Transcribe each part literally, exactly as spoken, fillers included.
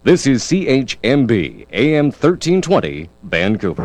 This is C H M B, A M thirteen twenty, Vancouver.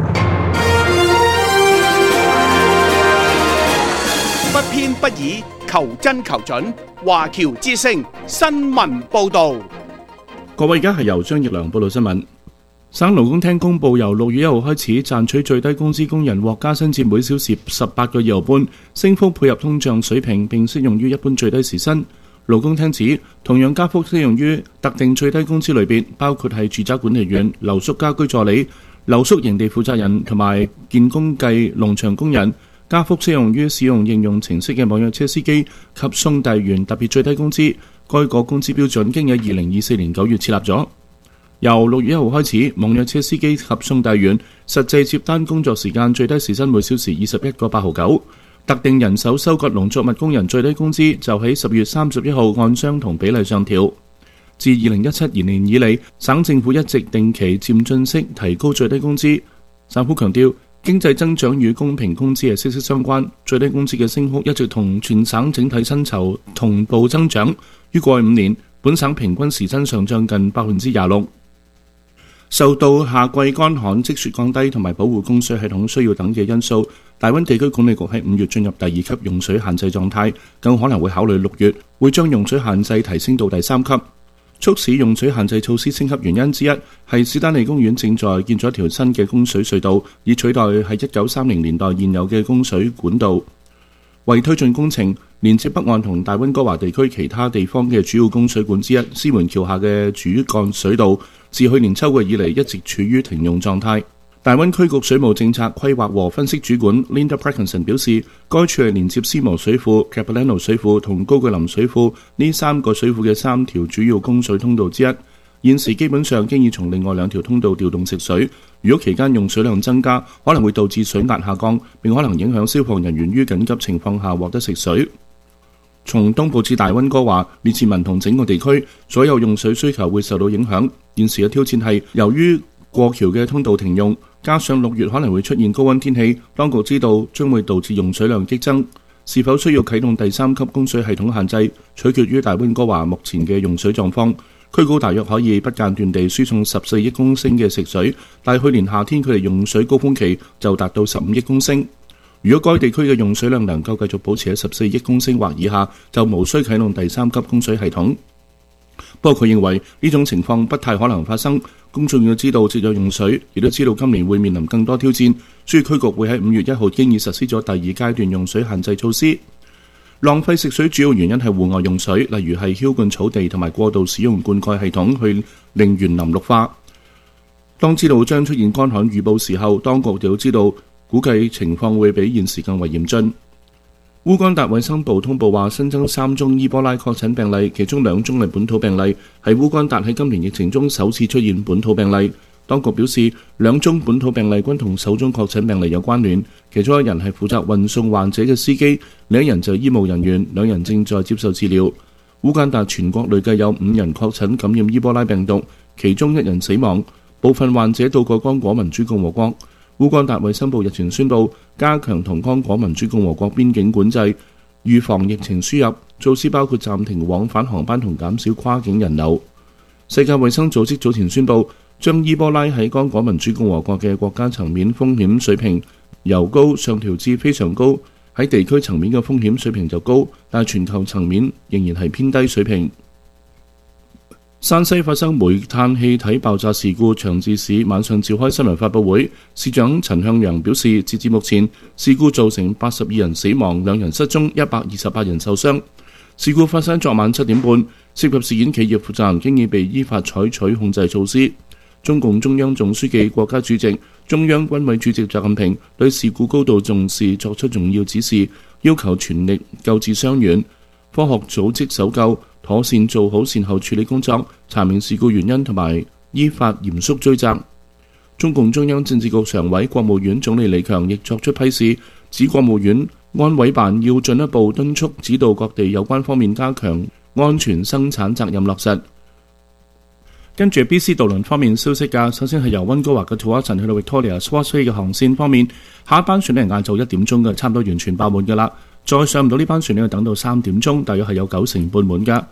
不偏不倚，求真求準。華僑之聲新聞報導。 各位，而家係由張奕良報道新聞。省勞工廳公佈，由六月一號開始，賺取最低工資工人獲加薪至每小時十八個二毫半，升幅配合通脹水平，並適用於一般最低時薪。勞工廳指，同樣加幅適用於特定最低工資類別，包括係住宅管理員、留宿家居助理、留宿營地負責人同埋建工計農場工人。加幅適用於使用應用程式嘅網約車司機及送遞員特別最低工資。該個工資標準經喺二零二四年九月設立咗。由六月一號開始，網約車司機及送遞員實際接單工作時間最低時薪每小時二十一個八毫九。特定人手收割農作物工人最低工資就喺十月三十一號按相同比例上調。自二零一七年以嚟，省政府一直定期漸進式提高最低工資。省府強調，經濟增長與公平工資係息息相關，最低工資嘅升幅一直同全省整體薪酬同步增長。於過去五年，本省平均時薪上漲近百分之廿六。受到夏季乾旱、積雪降低同埋保護供水系統需要等嘅因素，大溫地區管理局喺五月進入第二級用水限制狀態，更可能會考慮六月會將用水限制提升到第三級。促使用水限制措施升級原因之一係史丹利公園正在建咗一條新嘅供水隧道，以取代喺一九三零年代現有嘅供水管道。為推進工程，連接北岸同大溫哥華地區其他地方嘅主要供水管之一獅門橋下嘅主幹水道，自去年秋季以嚟一直處於停用狀態。大溫區局水務政策規劃和分析主管 Linda Parkinson 表示，該處係連接斯摩水庫、Capilano 水庫同高句林水庫呢三個水庫嘅三條主要供水通道之一。現時基本上經已從另外兩條通道調動食水，如果期間用水量增加，可能會導致水壓下降，並可能影響消防人員於緊急情況下獲得食水。從東部至大溫哥華、列治文同整個地區，所有用水需求會受到影響。現時嘅挑戰係由於過橋嘅通道停用，加上六月可能會出現高溫天氣，當局知道將會導致用水量激增。是否需要啟動第三級供水系統限制，取決於大溫哥華目前嘅用水狀況。區高大約可以不間斷地輸送十四億公升嘅食水，但去年夏天佢哋用水高峰期就達到十五億公升。如果該地區嘅用水量能夠繼續保持喺十四億公升或以下，就無需啟動第三級供水系統。不過佢認為呢種情況不太可能發生。公眾要知道節約用水，亦都知道今年會面臨更多挑戰，所以區局會喺五月一號經已實施咗第二階段用水限制措施。浪費食水主要原因係戶外用水，例如係澆灌草地同埋過度使用灌溉系統去令園林綠化。當知道將出現乾旱預報時候，當局就要知道估計情況會比現時更為嚴峻。烏干達衛生部通報話新增三宗伊波拉確診病例，其中兩宗係本土病例，係烏干達喺今年疫情中首次出現本土病例。當局表示，兩宗本土病例均同首宗確診病例有關聯，其中一人係負責運送患者嘅司機，另一人就係醫務人員，兩人正在接受治療。烏干達全國累計有五人確診感染伊波拉病毒，其中一人死亡，部分患者到過剛果民主共和國。烏干達衛生部日前宣布加強同剛果民主共和國邊境管制，預防疫情輸入，措施包括暫停往返航班同減少跨境人流。世界衛生組織早前宣布將伊波拉喺剛果民主共和國嘅國家層面風險水平由高上調至非常高，喺地區層面嘅風險水平就高，但全球層面仍然係偏低水平。山西發生煤炭氣體爆炸事故，長治市晚上召開新聞發佈會，市長陳向陽表示，截至目前，事故造成八十二人死亡，兩人失蹤，一百二十八人受傷。事故發生昨晚七點半，涉及事件企業負責人經已被依法採取控制措施。中共中央總書記、國家主席、中央軍委主席習近平對事故高度重視，作出重要指示，要求全力救治傷員，科學組織搜救，妥善做好善後處理工作，查明事故原因同埋依法嚴肅追責。中共中央政治局常委、國務院總理李強亦作出批示，指國務院安委辦要進一步敦促指導各地有關方面加強安全生產責任落實。跟住 B C 渡輪方面消息㗎，首先係由溫哥華嘅 Tsawwassen 去到 Victoria Swansea 嘅航線方面，下一班船呢係晏晝一點鐘嘅，差唔多完全爆滿㗎啦。再上唔到呢班船呢，要等到三點鐘，大約係有九成半滿㗎。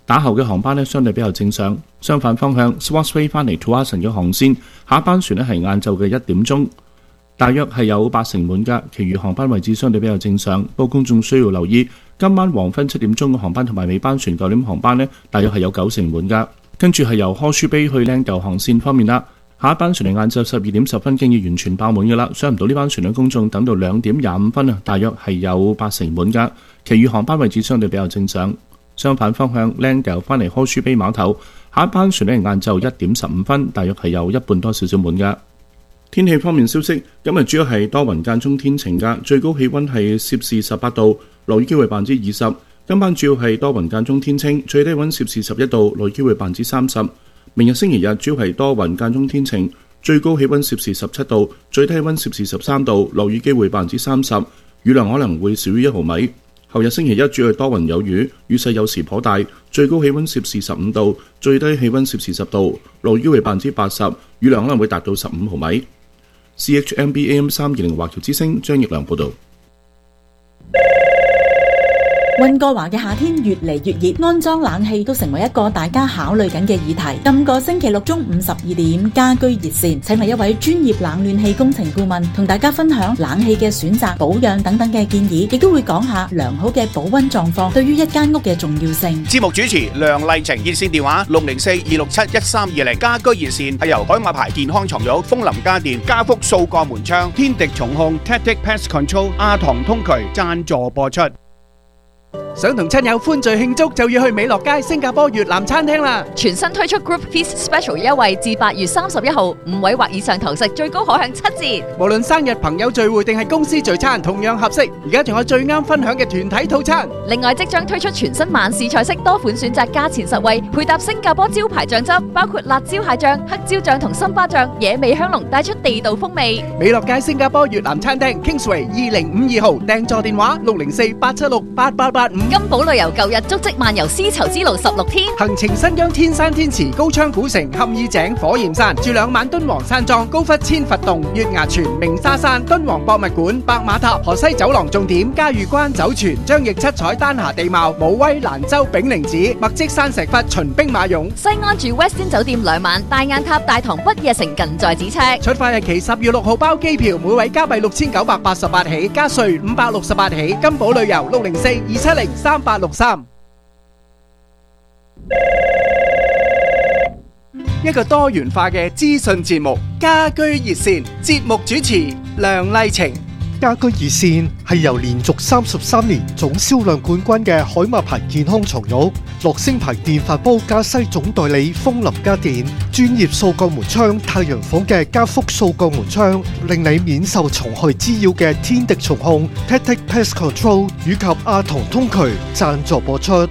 打後嘅航班呢相對比較正常。相反方向 Swansea 翻嚟 Tuason 嘅航線，下一班船呢係晏晝嘅一點鐘，大約係有八成滿㗎，其餘航班位置相對比較正常。不過公眾需要留意，今晚黃昏七點鐘嘅航班同埋尾班船九點航班呢，大約係有九成滿㗎。跟住係由柯舒卑去靚豆航線方面啦，下一班船嚟晏晝十二點十分經已完全爆滿㗎啦，上唔到呢班船嘅公眾等到兩點廿五分啊，大約係有八成滿㗎，其餘航班位置相對比較正常。相反方向靚豆翻嚟柯舒卑碼頭，下一班船嚟晏晝一點十五分，大約係有一半多少少滿㗎。天氣方面消息，今日主要係多雲間中天晴㗎，最高氣溫係攝氏十八度，落雨機會百分之二十。今晚主要係多雲間中天晴，最低溫攝氏十一度，落雨機會百分之三十。明日星期日主要係多雲間中天晴，最高氣溫攝氏十七度，最低溫攝氏十三度，落雨機會百分之三十，雨量可能會少於一毫米。後日星期一主要係多雲有雨，雨勢有時頗大，最高氣溫攝氏十五度，最低氣溫攝氏十度，落雨機會百分之八十，雨量可能會達到十五毫米。C H M B A M 三二零華僑之聲張奕良報道。 溫哥華嘅夏天越嚟越熱，安裝冷氣都成為一個大家考慮緊嘅議題。今個星期六中午十二點，家居熱線請嚟一位專業冷暖氣工程顧問，同大家分享冷氣嘅選擇、保養等等嘅建議，亦都會講下良好嘅保溫狀況對於一間屋嘅重要性。 節目主持梁麗晴，熱線電話六零四二六七一三二零。家居熱線係由海馬牌健康床褥、楓林家電、家福掃過門窗、天敵重控、Tactic Pest Control、阿唐通渠贊助播出。 想同親友歡聚慶祝，就要去美樂街新加坡越南餐廳啦！ 全新推出 Group Feast Special 優惠，至八月三十一號，五位或以上堂食最高可享七折。 無論生日、朋友聚會定係公司聚餐，同樣合適。而家仲有最啱分享嘅團體套餐。 另外，即將推出全新晚市菜式，多款選擇，價錢實惠，配搭新加坡招牌醬汁，包括辣椒蟹醬、黑椒醬同森巴醬，野味香濃，帶出地道風味。 美樂街新加坡越南餐廳 Kingsway 二零五二號，訂座電話六零四八七六八八八五。 金寶旅遊舊日足跡漫遊絲綢之路十六天， 行程新疆天山天池、高昌古城、坎耳井、火焰山，住兩晚敦煌山莊、高窟千佛洞、月牙泉、鳴沙山、敦煌博物館、白馬塔、河西走廊重點、嘉峪關酒泉、張掖七彩丹霞地貌、武威蘭州炳靈寺、墨跡山石窟、秦兵馬俑。 西安住 Westin 酒店兩晚，大雁塔、大堂、不夜城近在咫尺。 出發日期十月六號，包機票，每位加幣六千九百八十八起，加稅五百六十八起。金寶旅遊六零四二七零三八六三。一個多元化嘅資訊節目，家居熱線，節目主持梁麗晴。 家居熱線係由連續三十三年總銷量冠軍嘅海馬牌健康床褥、樂聲牌電飯煲加西總代理楓林家電、專業掃過門窗太陽房嘅家福掃過門窗，令你免受蟲害滋擾嘅天敵蟲控 Tactic Pest Control 以及阿童通渠贊助播出。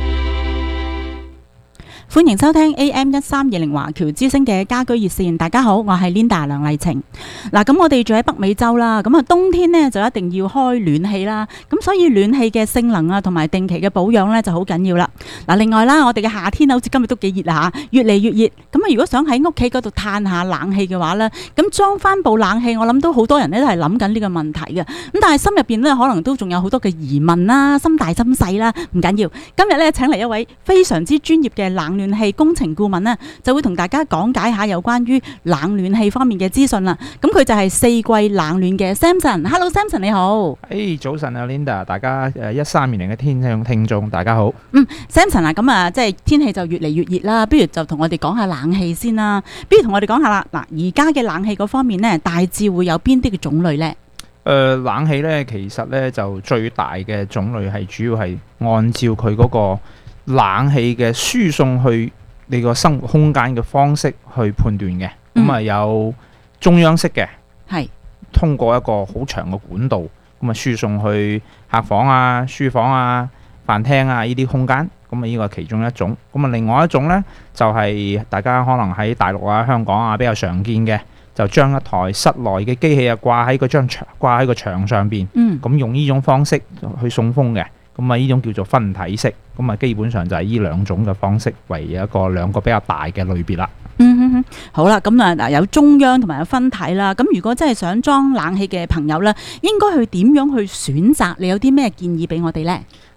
歡迎收聽 A M 一三二零華僑之聲嘅家居熱線。大家好，我係 Linda 梁麗晴。嗱，咁我哋住喺北美洲啦，咁啊冬天呢就一定要開暖氣啦。咁所以暖氣嘅性能啊，同埋定期嘅保養呢就好緊要啦。嗱，另外啦，我哋嘅夏天好似今日都幾熱啊吓，越嚟越熱。咁啊，如果想喺屋企嗰度嘆下冷氣嘅話呢，咁裝翻部冷氣，我諗都好多人呢都係諗緊呢個問題嘅。咁但係心入邊呢，可能都仲有好多嘅疑問啦，心大心細啦，唔緊要。今日呢，請嚟一位非常之專業嘅冷暖氣工程顧問呢，就會同大家講解下有關於冷暖氣方面嘅資訊啦。咁佢就係四季冷暖嘅 Samson。Hello Samson 你好。 誒、hey, 早晨啊 Linda， 大家誒一三二零嘅天氣聽眾大家好。 嗯 Samson 啊，咁啊即係天氣就越嚟越熱啦，不如就同我哋講下冷氣先啦。不如同我哋講下啦，嗱而家嘅冷氣嗰方面呢，大致會有邊啲嘅種類呢？誒、 呃、冷氣呢，其實呢就最大嘅種類係主要係按照佢嗰個冷氣嘅輸送去你個生活空間嘅方式去判斷嘅。咁啊、嗯、有中央式嘅，係通過一個好長嘅管道，咁啊輸送去客房啊、書房啊、飯廳啊呢啲空間。咁啊呢個係其中一種。咁啊另外一種呢，就係、是、大家可能喺大陸啊、香港啊比較常見嘅，就將一台室內嘅機器啊掛喺嗰張牆，掛喺個牆上邊。嗯。咁用呢種方式去送風嘅。咁啊呢種叫做分體式。咁啊基本上就係呢兩種嘅方式為一個兩個比較大嘅類別啦。 嗯哼哼，好啦，咁啊嗱，有中央同埋有分體啦。咁如果真係想裝冷氣嘅朋友咧，應該去點樣去選擇？你有啲咩建議俾我哋呢？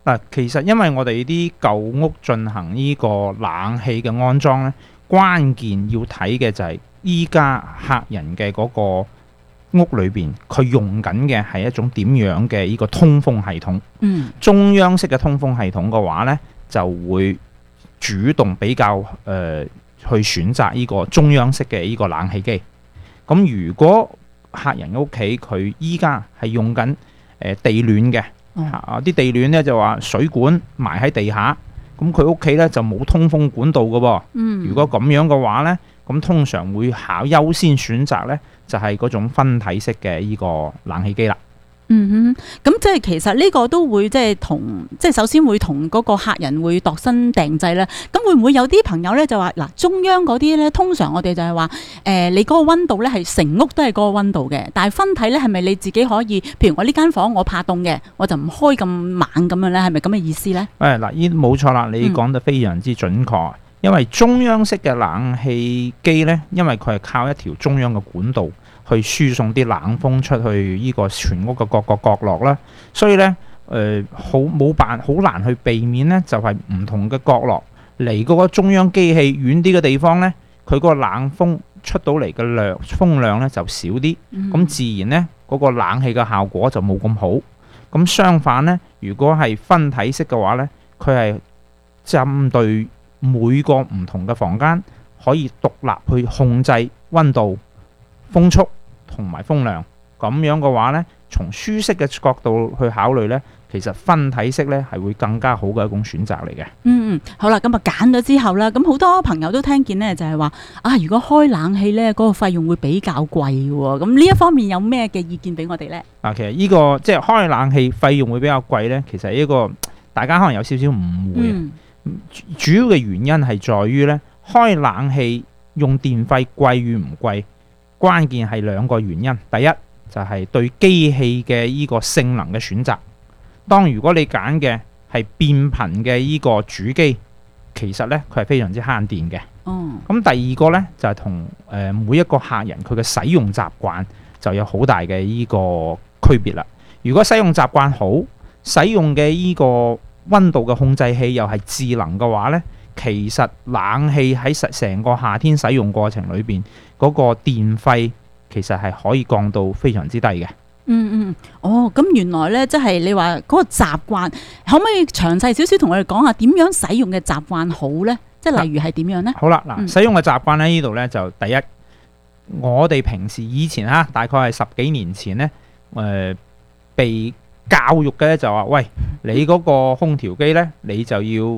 嗱，其實因為我哋啲舊屋進行呢個冷氣嘅安裝呢，關鍵要睇嘅就係依家客人嘅嗰個屋裏邊，佢用緊嘅係一種點樣嘅呢個通風系統。 嗯， 中央式嘅通風系統嘅話呢，就會主動比較誒、呃、去選擇呢個中央式嘅呢個冷氣機。咁如果客人屋企佢依家係用緊誒、呃、地暖嘅。啊！啲地暖咧就話水管埋喺地下，咁佢屋企咧就冇通風管道嘅噃。嗯，如果咁樣嘅話咧，咁通常會考優先選擇咧，就係嗰種分體式嘅呢個冷氣機啦。 嗯哼，咁即係其實呢個都會即係同即係首先會同嗰個客人會度身訂製啦。咁會唔會有啲朋友咧就話嗱，中央嗰啲咧通常我哋就係話誒，你嗰個温度咧係成屋都係嗰個温度嘅，但係分體咧係咪你自己可以？譬如我呢間房我怕凍嘅，我就唔開咁猛咁樣咧，係咪咁嘅意思咧？誒嗱，依冇錯啦，你講得非常之準確。嗯、因為中央式嘅冷氣機咧，因為佢係靠一條中央嘅管道去輸送啲冷風出去呢個全屋嘅各個角落啦，所以咧誒好冇辦好難去避免咧，就係、是、唔同嘅角落離嗰個中央機器遠啲嘅地方咧，佢嗰個冷風出到嚟嘅量風量咧就少啲，咁、嗯、自然咧嗰、那個冷氣嘅效果就冇咁好。咁相反咧，如果係分體式嘅話咧，佢係針對每個唔同嘅房間，可以獨立去控制温度、風速同埋風量，咁樣嘅話呢，從舒適嘅角度去考慮呢，其實分體式呢係會更加好嘅一種選擇嚟嘅。 嗯嗯，好啦，咁啊揀咗之後啦，咁好多朋友都聽見呢，就係話啊，如果開冷氣呢，嗰個費用會比較貴嘅喎。咁呢一方面有咩嘅意見俾我哋呢？ 啊，其實呢個即係開冷氣費用會比較貴呢，其實呢個大家可能有少少誤會。嗯、主要嘅原因係在於呢，開冷氣用電費貴與唔貴。關鍵係兩個原因，第一就係、是、對機器嘅依個性能嘅選擇。當如果你揀嘅係變頻嘅依個主機，其實呢，佢係非常之慳電嘅。哦。咁第二個呢，就係同誒每一個客人佢嘅使用習慣就有好大嘅依個區別啦。如果使用習慣好，使用嘅依個温度嘅控制器又係智能嘅話呢，其實冷氣喺成個夏天使用過程裏邊嗰個電費其實係可以降到非常之低嘅。 嗯嗯，哦，咁原來呢，即係你話嗰個習慣，可唔可以詳細少少同我哋講下點樣使用嘅習慣好呢？即係例如係點樣呢？ 好啦，嗱、嗯，使用嘅習慣喺呢度呢，就第一，我哋平時以前嚇大概係十幾年前呢，誒、呃、被教育嘅就話，喂，你嗰個空調機呢，你就要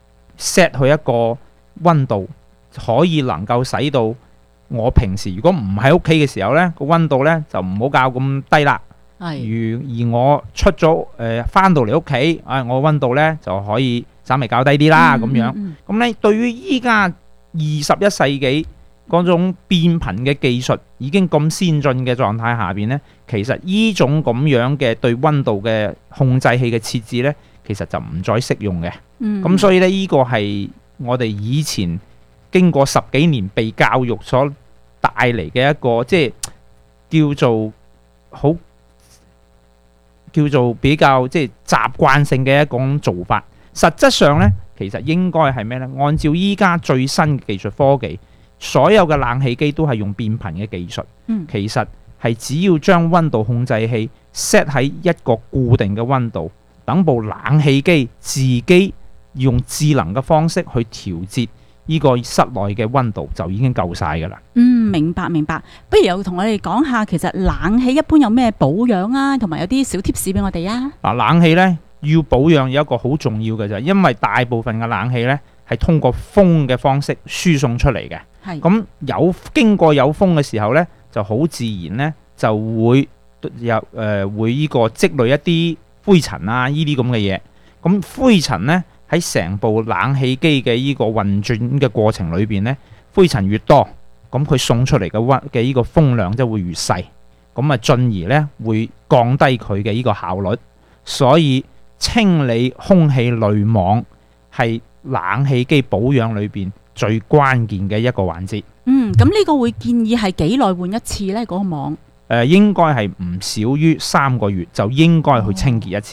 set 去一個温度，可以能夠使到我平時如果唔喺屋企嘅時候呢，個温度呢就唔好較咁低啦。係。而而我出咗誒翻到嚟屋企，啊我温度呢就可以稍微較低啲啦咁樣。咁呢對於依家二十一世紀嗰種變頻嘅技術已經咁先進嘅狀態下邊呢，其實呢種咁樣嘅對温度嘅控制器嘅設置呢，其實就唔再適用嘅。嗯。咁所以呢，呢個係我哋以前經過十幾年被教育所帶嚟嘅一個即係叫做好叫做比較即係習慣性嘅一種做法。實質上呢，其實應該係咩呢？按照依家最新嘅技術科技，所有嘅冷氣機都係用變頻嘅技術。嗯、其實係只要將温度控制器 set 喺一個固定嘅温度，等部冷氣機自己用智能嘅方式去調節呢個室內嘅温度就已經夠晒㗎啦。 嗯，明白明白。不如又同我哋講下，其實冷氣一般有咩保養啊，同埋有啲小貼士俾我哋啊。 嗱，冷氣呢，要保養有一個好重要嘅就係，因為大部分嘅冷氣呢係通過風嘅方式輸送出嚟嘅。係。咁有經過有風嘅時候呢，就好自然呢就會有誒、呃、會呢個積累一啲灰塵啊，呢啲咁嘅嘢。咁灰塵呢，喺成部冷氣機嘅呢個運轉嘅過程裏邊呢，灰塵越多，咁佢送出嚟嘅温嘅呢個風量就會越細，咁啊進而呢會降低佢嘅呢個效率。所以清理空氣濾網係冷氣機保養裏邊最關鍵嘅一個環節。 嗯，咁呢個會建議係幾耐換一次呢？嗰、嗰個網誒、 呃、應該係唔少於三個月就應該去清潔一次噶啦。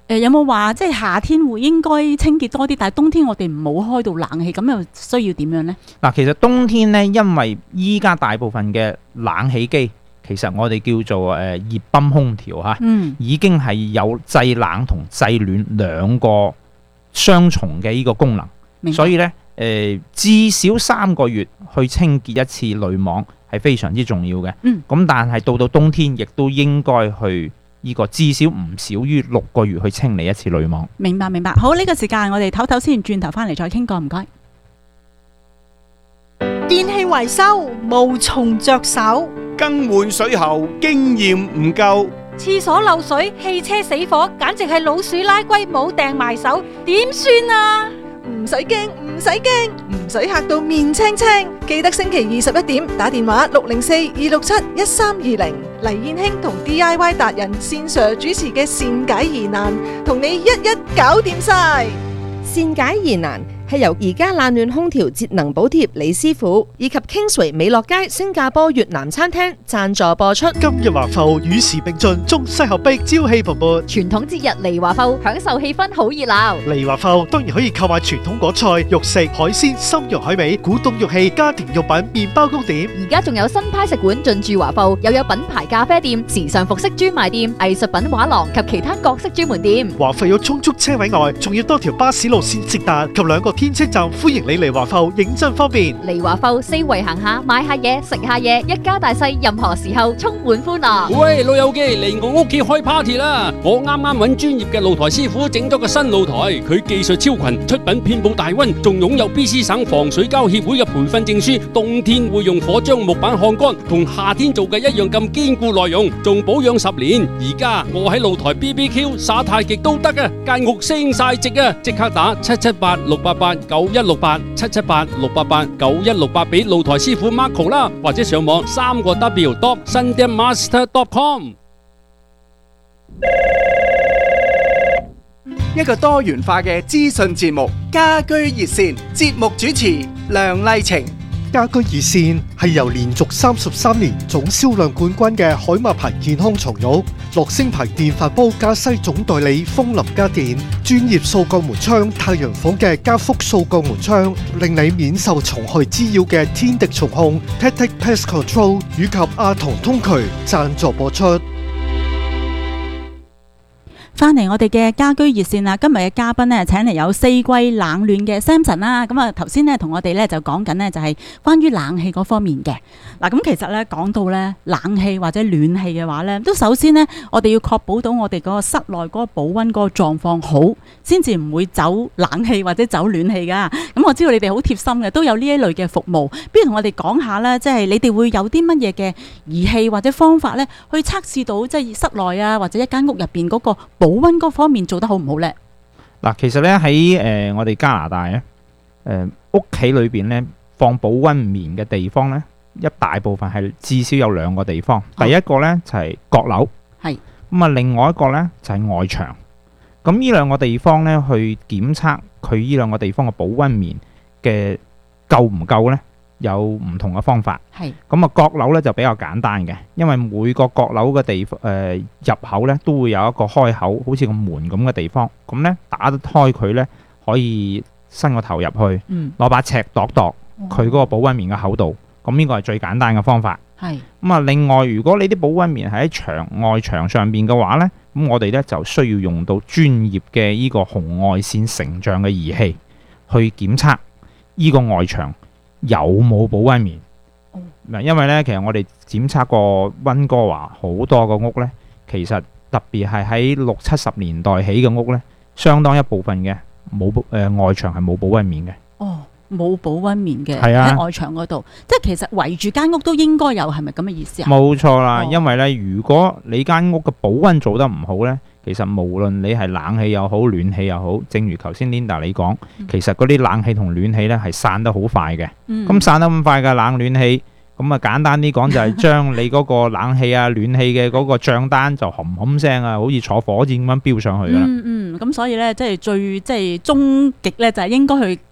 誒有冇話即係夏天會應該清潔多啲，但係冬天我哋唔好開到冷氣，咁又需要點樣呢？ 嗱，其實冬天呢，因為依家大部分嘅冷氣機，其實我哋叫做誒熱泵空調嚇， 嗯， 已經係有製冷同製暖兩個雙重嘅呢個功能， 明白。 所以呢，誒、呃、至少三個月去清潔一次濾網係非常之重要嘅。 嗯， 咁但係到到冬天，亦都應該去呢個至少唔少於六個月去清理一次濾網。 明白明白。好，呢、這個時間我哋唞唞先，轉頭翻嚟再傾過，唔該。 電器維修無從着手， 更換水喉經驗唔夠， 廁所漏水、汽車死火，簡直係老鼠拉龜冇掟埋手，點算啊？ 唔使驚，唔使驚，唔使嚇到面青青。記得星期二十一點打電話六零四二六七一三二零，黎燕卿同 D I Y 達人線上主持嘅善解疑難，同你一一搞掂晒。 善解疑難係由而家冷暖空調節能補貼李師傅以及 Kingsway 美樂街新加坡越南餐廳贊助播出。 今日華埠與時並進，中西合璧，朝氣蓬勃。 傳統節日嚟華埠，享受氣氛好熱鬧。 嚟華埠當然可以購買傳統果菜、肉食、海鮮、參茸海味、古董玉器、家庭用品、麵包糕點。 而家仲有新派食館進駐華埠，又有品牌咖啡店、時尚服飾專賣店、藝術品畫廊及其他各式專門店。 華埠有充足車位外，仲要多條巴士路線直達及兩個天車站，歡迎你嚟華埠，認真方便。 嚟華埠四圍行下，買下嘢，食下嘢，一家大細任何時候充滿歡樂。 喂，老友記，嚟我屋企開 party 啦！我啱啱揾專業嘅露台師傅整咗個新露台，佢技術超群，出品遍佈大溫，仲擁有 B C 省防水膠協會嘅培訓證書。冬天會用火將木板烘乾，同夏天做嘅一樣咁堅固耐用，仲保養十年。而家我喺露台 B B Q 耍太極都得啊！間屋升晒值啊！即刻打七七八六八八九一六八七七八六八八九一六八俾露台師傅 Marco 啦，或者上網三個 W dot sundaemaster dot com。 一個多元化嘅資訊節目，家居熱線，節目主持梁麗晴。 家居熱線係由連續三十三年總銷量冠軍嘅海馬牌健康床褥、樂聲牌電飯煲加西總代理風林家電、專業掃鋼門窗太陽房嘅家福掃鋼門窗，令你免受蟲害滋擾嘅天敵蟲控 Tactic Pest Control 以及阿童通渠贊助播出。 翻嚟我哋嘅家居熱線啦，今日嘅嘉賓呢，請嚟有四季冷暖嘅 Samson 啦。咁啊頭先呢，同我哋呢就講緊呢，就係關於冷氣嗰方面嘅。嗱，咁其實呢，講到呢冷氣或者暖氣嘅話呢，都首先呢，我哋要確保到我哋嗰個室內嗰個保溫嗰個狀況好，先至唔會走冷氣或者走暖氣噶。咁我知道你哋好貼心嘅，都有呢一類嘅服務。不如同我哋講下呢，即係你哋會有啲乜嘢嘅儀器或者方法呢，去測試到即係室內啊或者一間屋入邊嗰個保溫嗰方面做得好唔好呢？ 嗱，其實咧喺誒我哋加拿大咧，誒屋企裏邊咧放保溫棉嘅地方咧，一大部分係至少有兩個地方。第一個咧就係閣樓，係咁啊，另外一個咧就係外牆。咁呢兩個地方咧去檢測佢呢兩個地方嘅保溫棉嘅夠唔夠咧？有唔同嘅方法，係咁啊。閣樓咧就比較簡單嘅，因為每個閣樓嘅地方誒、呃、入口咧都會有一個開口，好似個門咁嘅地方。咁咧打得開佢咧，可以伸個頭入去，攞、嗯、把尺度度佢嗰個保溫棉嘅厚度。咁呢個係最簡單嘅方法。係咁啊。另外，如果你啲保溫棉係喺牆外牆上邊嘅話咧，咁我哋咧就需要用到專業嘅呢個紅外線成像嘅儀器去檢測呢個外牆有冇保溫棉？嗱，因為咧，其實我哋檢測過溫哥華好多個屋咧，其實特別係喺六七十年代起嘅屋咧，相當一部分嘅冇誒外牆係冇保溫棉嘅。哦，冇保溫棉嘅喺外牆嗰度，即係其實圍住間屋都應該有，係咪咁嘅意思啊？冇錯啦，哦、因為咧，如果你間屋嘅保溫做得唔好咧，其實無論你係冷氣又好，暖氣又好，正如頭先 Linda 你講，嗯、其實嗰啲冷氣同暖氣咧係散得好快嘅。咁、嗯、散得咁快嘅冷暖氣，咁啊簡單啲講就係將你嗰個冷氣啊、暖氣嘅嗰個帳單就冚冚聲啊，好似坐火箭咁樣飆上去㗎啦。嗯嗯，咁所以咧，即係最即係終極咧，就係應該去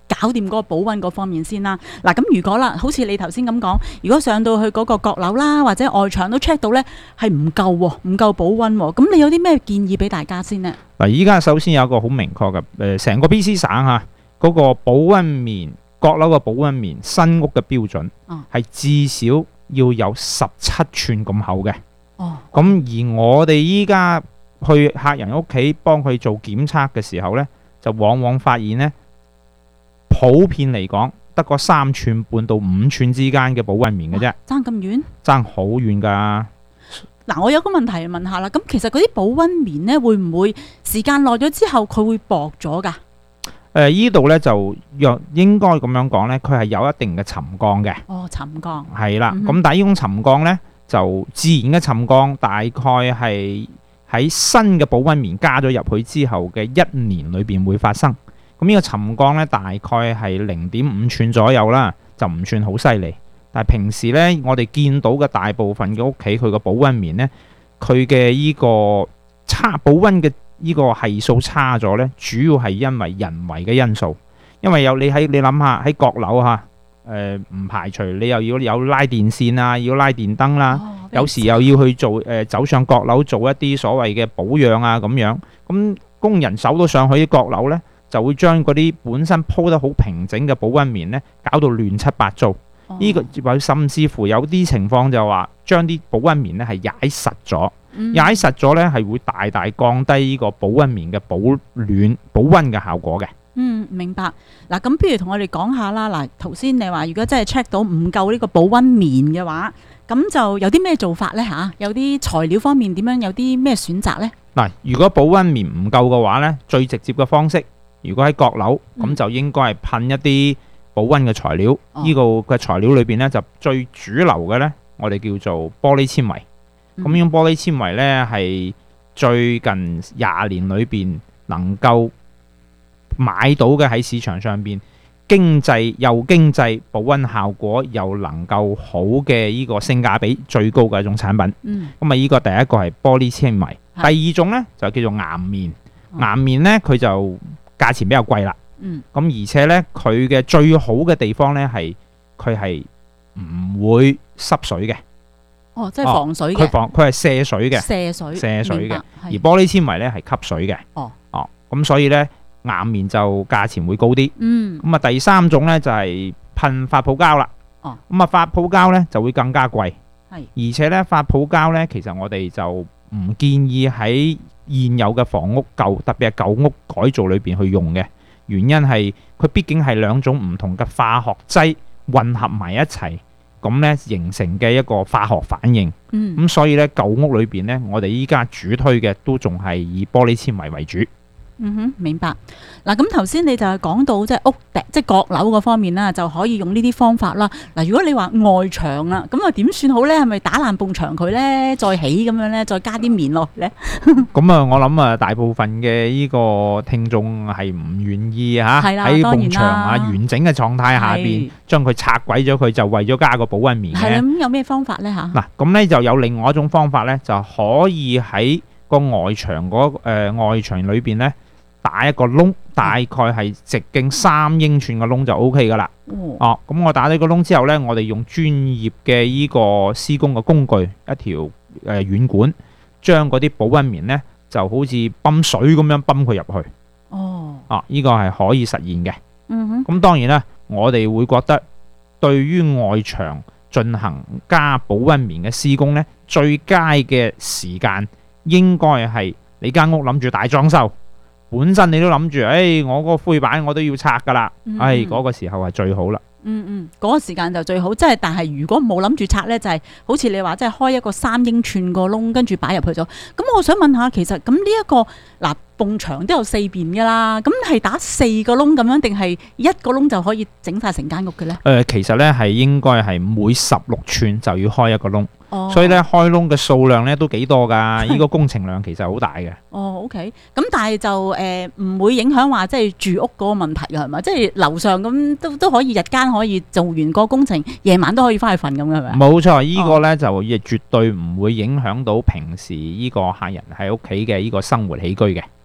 搞掂嗰個保溫嗰方面先啦。嗱，咁如果啦，好似你頭先咁講，如果上到去嗰個閣樓啦，或者外牆都 check 到咧係唔夠喎，唔夠保溫喎，咁你有啲咩建議俾大家先呢？ 嗱，依家首先有一個好明確嘅誒，成個 B C 省嚇嗰個保溫棉閣樓嘅保溫棉新屋嘅標準係至少要有十七吋咁厚嘅。哦，咁而我哋依家去客人屋企幫佢做檢測嘅時候呢，就往往發現呢，普遍嚟講得個三吋半到五吋之間嘅保溫棉嘅啫， 爭咁遠，爭好遠㗎。 嗱，我有個問題問下啦，咁其實嗰啲保溫棉呢，會唔會時間耐咗之後佢會薄咗㗎？ 誒，依度呢就若應該咁樣講呢，佢係有一定嘅沉降嘅。 哦，沉降係啦，咁、 嗯、 但係呢種沉降呢，就自然嘅沉降大概係喺新嘅保溫棉加咗入去之後嘅一年裏邊會發生。咁呢個沉降呢，大概係零點五吋左右啦，就唔算好犀利。但係平時呢，我哋見到嘅大部分嘅屋企，佢個保溫棉呢，佢嘅呢個差保溫嘅呢個係數差咗呢，主要係因為人為嘅因素。因為有你喺你諗下喺閣樓嚇。誒、呃、唔排除你又要有拉電線啊，要拉電燈啦、啊哦，有時又要去做誒、呃、走上閣樓做一啲所謂嘅保養啊咁樣，咁工人手都上去啲閣樓呢，就會將嗰啲本身鋪得好平整嘅保溫棉呢搞到亂七八糟。呢、哦呢個甚至乎有啲情況就話將啲保溫棉呢係踩實咗， 嗯、 踩實咗呢係會大大降低呢個保溫棉嘅保暖保溫嘅效果嘅。 嗯，明白。嗱，咁不如同我哋講下啦。嗱，頭先你話如果真係 check 到唔夠呢個保溫棉嘅話，咁就有啲咩做法呢？嚇？有啲材料方面點樣？有啲咩選擇呢？ 嗱，如果保溫棉唔夠嘅話呢，最直接嘅方式，如果喺閣樓，咁、嗯、就應該係噴一啲保溫嘅材料。呢、哦呢個嘅材料裏邊呢，就最主流嘅呢，我哋叫做玻璃纖維。咁呢種玻璃纖維呢，係最近廿年裏邊能夠買到嘅，喺市場上邊經濟又經濟，保溫效果又能夠好嘅呢個性價比最高嘅一種產品。嗯，咁啊呢個第一個係玻璃纖維，第二種呢就叫做岩棉。岩棉呢，佢就價錢比較貴啦。嗯，咁而且呢，佢嘅最好嘅地方呢係佢係唔會濕水嘅。 哦，即係防水嘅。 佢、哦、防佢係瀉水嘅。 瀉水。 瀉水嘅。而玻璃纖維呢係吸水嘅。哦。哦，咁所以呢，岩棉就價錢會高啲。嗯。咁啊，第三種呢就係、是、噴發泡膠啦。哦。咁啊，發泡膠呢就會更加貴。係。而且呢，發泡膠呢，其實我哋就唔建議喺現有嘅房屋舊，特別係舊屋改造裏邊去用嘅。原因係佢畢竟係兩種唔同嘅化學劑混合埋一齊，咁呢形成嘅一個化學反應。嗯。咁所以呢，舊屋裏邊呢，我哋依家主推嘅都仲係以玻璃纖維為主。 嗯哼，明白。嗱，咁頭先你就係講到即係屋頂，即係閣樓嗰方面啦，就可以用呢啲方法啦。嗱，如果你話外牆啦，咁啊點算好咧？係咪打爛埲牆佢咧，再起咁樣咧，再加啲棉落去咧？咁啊，我諗啊，大部分嘅呢個聽眾係唔願意嚇喺埲牆啊完整嘅狀態下邊將佢拆毀咗佢，就為咗加個保溫棉嘅。係啦，咁有咩方法咧嚇？嗱，咁咧就有另外一種方法咧，就可以喺個外牆嗰誒外牆裏邊咧，打一個窿，大概係直徑三英寸嘅窿就 O K 噶啦。哦，咁、啊、我打咗個窿之後呢，我哋用專業嘅呢個施工嘅工具，一條誒軟管，將嗰啲保溫棉呢就好似泵水咁樣泵佢入去。哦，啊，呢、這個係可以實現嘅。嗯哼。咁當然啦，我哋會覺得對於外牆進行加保溫棉嘅施工呢，最佳嘅時間應該係你間屋諗住大裝修。本身你都諗住，誒、哎，我嗰個灰板我都要拆噶啦，誒、嗯，嗰、哎嗰個時候係最好啦。嗯嗯，嗰、嗰個時間就最好，即係但係如果冇諗住拆呢，就係、是、好似你話，即係開一個三英寸個窿，跟住擺入去咗。咁我想問下，其實咁呢一個嗱，埲牆都有四邊噶啦，咁係打四個窿咁樣，定係一個窿就可以整晒成間屋嘅呢？誒、呃，其實呢係應該係每十六寸就要開一個窿。哦、所以咧開窿嘅數量咧都幾多噶，呢個工程量其實好大嘅。哦 ，OK，咁但係就誒唔、呃、會影響話即係住屋嗰個問題嘅係咪？即係樓上咁都都可以日間可以做完個工程，夜晚都可以翻去瞓咁嘅係咪？冇錯，呢、這個咧、哦、就亦絕對唔會影響到平時呢個客人喺屋企嘅呢個生活起居嘅。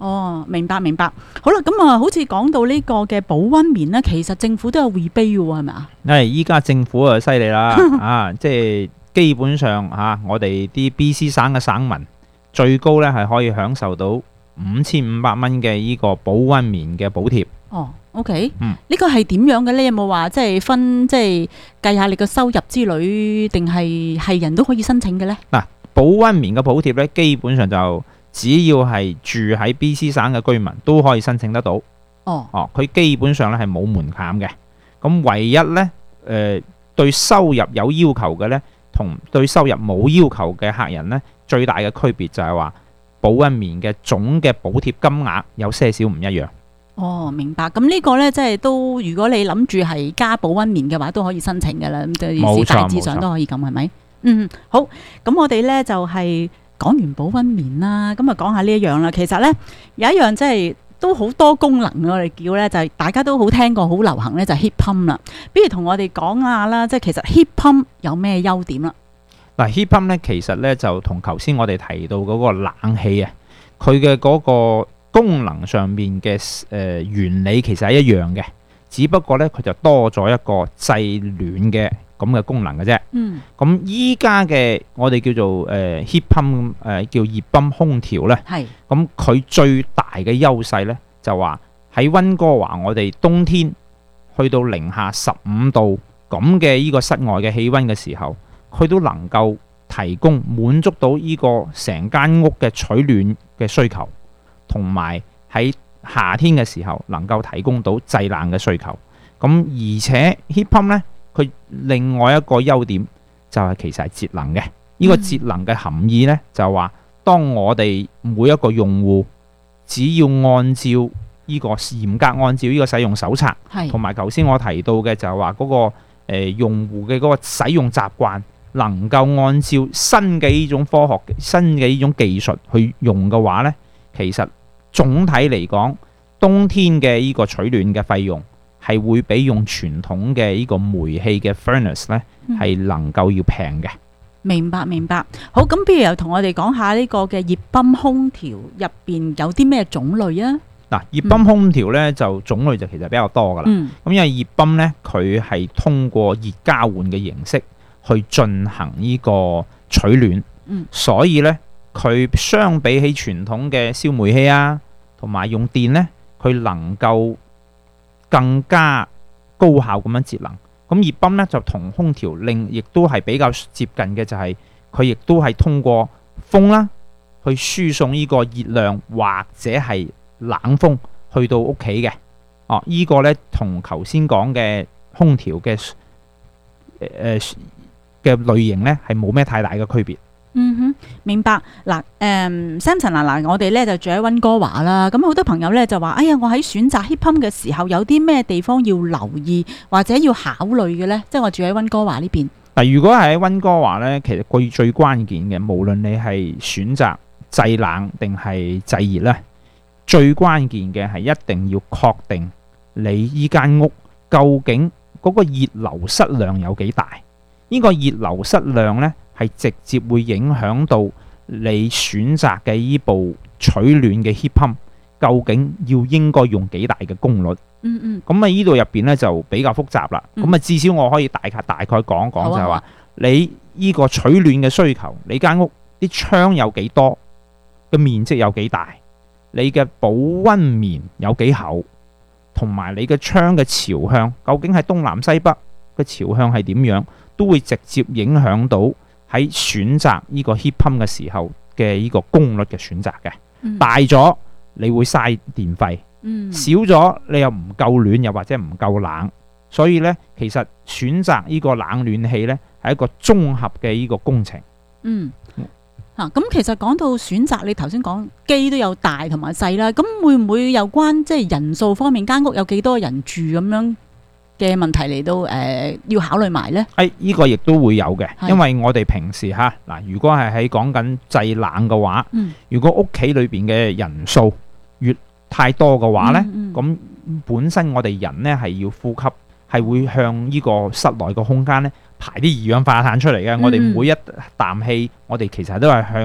哦，明白明白。好啦，咁啊，好似講到呢個嘅保溫棉呢，其實政府都有 rebate 嘅喎，係咪啊？ 誒，依家政府啊犀利啦，啊，即係基本上嚇、啊，我哋啲 B C 省嘅省民最高咧係可以享受到五千五百蚊嘅依個保溫棉嘅補貼。 哦，OK， 嗯， 呢個係點樣嘅呢？有冇話即係分即係計下你個收入之類，定係係人都可以申請嘅呢？ 嗱，保溫棉嘅補貼咧，基本上就只要係住喺 B C 省嘅居民都可以申請得到。 哦， 哦，佢基本上咧係冇門檻嘅。咁唯一咧，誒、呃、對收入有要求嘅咧，同對收入冇要求嘅客人咧，最大嘅區別就係話保溫棉嘅總嘅補貼金額有些少唔一樣。 哦，明白。咁呢個呢，即係都如果你諗住係加保溫棉嘅話，都可以申請嘅啦。咁即係大致上都可以咁，係咪？嗯，好。咁我哋呢，就係、是、講完保溫棉啦，咁啊講下呢一樣啦。其實呢，有一樣即係都好多功能，我哋叫呢，就係、是、大家都好聽過、好流行呢，就係 heat pump 啦。不如同我哋講下啦，即係其實 heat pump 有咩優點啦？ 嗱 ，heat pump 呢，其實呢，就同頭先我哋提到嗰個冷氣啊，佢嘅嗰個功能上面嘅誒、呃、原理其實係一樣嘅，只不過咧佢就多咗一個製暖嘅咁嘅功能嘅啫。嗯。咁依家嘅我哋叫做誒、呃、heat pump 誒、呃、叫熱泵空調咧。係。咁佢最大嘅優勢咧就話喺溫哥華，我哋冬天去到零下十五度咁嘅依個室外嘅氣温嘅時候，佢都能夠提供滿足到呢個成間屋嘅取暖嘅需求。同埋喺夏天嘅時候能夠提供到製冷嘅需求，咁而且 heat pump 咧，佢另外一個優點就係其實係節能嘅。呢、這個節能嘅含義咧就係話，當我哋每一個用戶只要按照呢、這個嚴格按照呢個使用手冊，同埋頭先我提到嘅就係話嗰個、呃、用戶嘅嗰個使用習慣，能夠按照新嘅呢種科學、新嘅呢種技術去用嘅話咧，其實總體嚟講，冬天嘅呢個取暖嘅費用係會比用傳統嘅呢個煤氣嘅 furnace 咧係能夠要平嘅。 明白明白。好，咁不如又同我哋講下呢個嘅熱泵空調入邊有啲咩種類啊？ 嗱，熱泵空調咧就種類就其實比較多噶啦。咁、嗯、因為熱泵咧佢係通過熱交換嘅形式去進行呢個取暖，嗯、所以咧。佢相比起傳統嘅燒煤氣啊，同埋用電呢，佢能夠更加高效咁樣節能。咁熱泵呢，就同空調另亦都係比較接近嘅，就係佢亦都係通過風啦，去輸送呢個熱量或者係冷風去到屋企嘅。哦，呢、這個呢，同頭先講嘅空調嘅誒嘅類型呢，係冇咩太大嘅區別。 嗯哼，明白。嗱，誒、嗯、Samson 嗱嗱，我哋咧就住喺溫哥華啦。咁好多朋友咧就話，哎呀，我喺選擇 heat pump 嘅時候，有啲咩地方要留意或者要考慮嘅咧？即係我住喺溫哥華呢邊。 嗱，如果係喺溫哥華咧，其實最最關鍵嘅，無論你係選擇製冷定係製熱咧，最關鍵嘅係一定要確定你依間屋究竟嗰個熱流失量有幾大。呢、這個熱流失量咧，係直接會影響到你選擇嘅依部取暖嘅 heat pump 究竟要應該用幾大嘅功率。嗯嗯。咁啊，呢度入邊咧就比較複雜啦。咁、嗯、啊，至少我可以大概大概講講就係話，你依個取暖嘅需求，你間屋啲窗有幾多，嘅面積有幾大，你嘅保溫棉有幾厚，同埋你嘅窗嘅朝向究竟係東南西北嘅朝向係點樣，都會直接影響到喺選擇呢個 heat pump 嘅時候嘅呢個功率嘅選擇嘅。嗯、大咗你會嘥電費，嗯、少咗你又唔夠暖，又或者唔夠冷，所以呢，其實選擇呢個冷暖氣呢係一個綜合嘅呢個工程。嗯，嚇、啊、咁其實講到選擇，你頭先講機都有大同埋細啦，咁會唔會有關即係人數方面，間屋有幾多人住咁樣嘅問題嚟到誒、呃、要考慮埋呢？誒、哎，呢、這個亦都會有嘅，因為我哋平時嚇嗱，如果係喺講緊製冷嘅話，嗯、如果屋企裏邊嘅人數越太多嘅話呢，咁、嗯嗯、本身我哋人呢係要呼吸，係會向呢個室內嘅空間呢排啲二氧化碳出嚟嘅。嗯、我哋每一啖氣，我哋其實都係向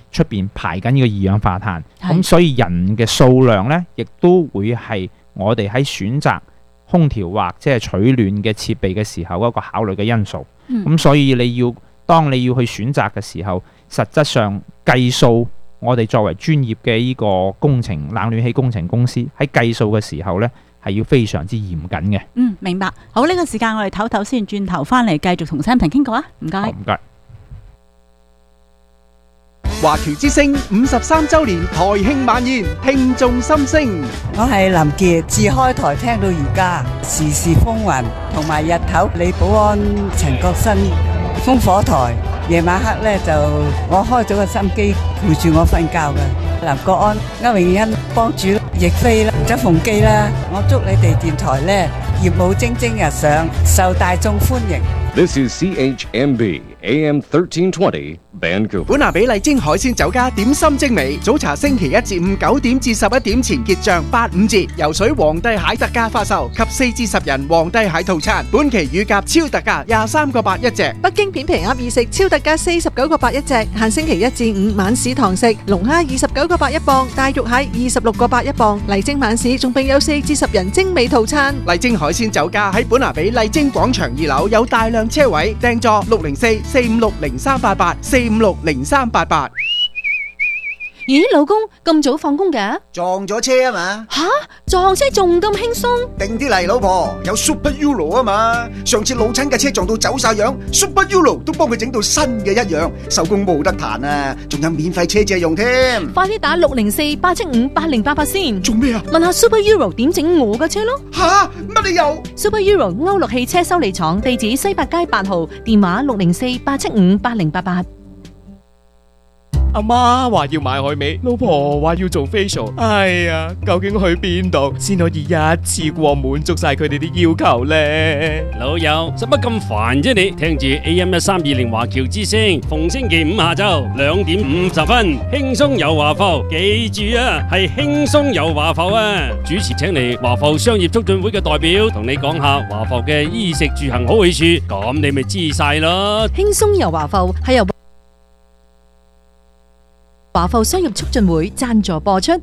出邊排緊呢個二氧化碳，咁係所以人嘅數量呢，亦都會係我哋喺選擇空調或者係取暖嘅設備嘅時候一個考慮嘅因素。咁、 嗯所以你要當你要去選擇嘅時候，實質上計數，我哋作為專業嘅呢個工程冷暖氣工程公司喺計數嘅時候呢，係要非常之嚴謹嘅。 嗯，明白。好，呢、個時間我哋唞唞先，轉頭翻嚟繼續同 Samson 傾過啊。唔該。 唔該。 華僑之聲五十三週年台慶晚宴，聽眾心聲。 我係林傑，自開台聽到而家，時事風雲同埋日頭李保安、陳國新烽火台，夜晚黑咧就我開咗個心機陪住我瞓覺嘅。林國安、歐永欣、幫主、亦菲啦、周鳳基啦，我祝你哋電台咧業務蒸蒸日上，受大眾歡迎。 This is C H M B A M thirteen twenty Vancouver。 本拿比麗晶海鮮酒家點心精美，早茶星期一至五九點至十一點前結賬八五折，游水皇帝蟹特價發售及四至十人皇帝蟹套餐，本期乳鴿超特價廿三個八一隻。 北京片皮鴨二食超特價四十九個八一隻，限星期一至五晚市堂食，龍蝦二十九個八一磅，大肉蟹二十六個八一磅。麗晶晚市仲並有四至十人精美套餐。 麗晶海鮮酒家喺本拿比麗晶廣場二樓有大量車位，訂座六零四四五六零三八八四五六零三八八。 咦，老公咁早放工嘅？ 撞咗車啊嘛！ 吓，撞車仲咁輕鬆？ 定啲嚟，老婆，有 Super Euro 啊嘛！上次老親嘅車撞到走晒樣 ，Super Euro 都幫佢整到新嘅一樣，收工冇得彈啊！仲有免費車借用添。 快啲打六零四八七五八零八八先。 做咩啊？ 問下 Super Euro 點整我嘅車咯。 吓，乜你又 ？Super Euro 歐陸汽車修理廠，地址西八街八號，電話六零四八七五八零八八。 阿媽話要買海味，老婆話要做 facial， 哎呀，究竟去邊度先可以一次過滿足晒佢哋啲要求呢？ 老友，使乜咁煩啫你？聽住 A M 一三二零華僑之聲，逢星期五下晝兩點五十分，輕鬆遊華埠，記住啊，係輕鬆遊華埠啊！主持請嚟華埠商業促進會嘅代表，同你講下華埠嘅衣食住行好去處，咁你咪知晒咯。 輕鬆遊華埠係由華埠商業促進會贊助播出。